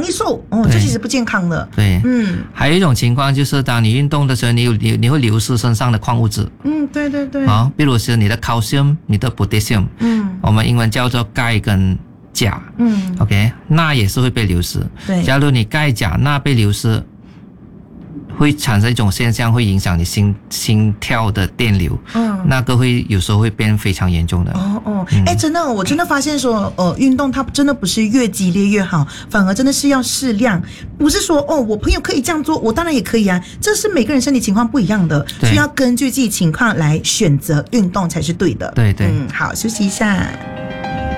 易瘦哦，这其实不健康的。 对，还有一种情况就是当你运动的时候，你会流失身上的矿物质。 对对对。 比如是你的 calcium， 你的 potassium， 我们英文叫做钙跟钾，OK， 钠也是会被流失。 对， 假如你钙钾钠被流失，会产生一种现象，会影响你心跳的电流，那个有时候会变非常严重的。 真的，我真的发现说，运动它真的不是越激烈越好，反而真的是要适量，不是说我朋友可以这样做，我当然也可以啊，这是每个人身体情况不一样的，所以要根据自己情况来选择运动才是对的。 对对， 好，休息一下。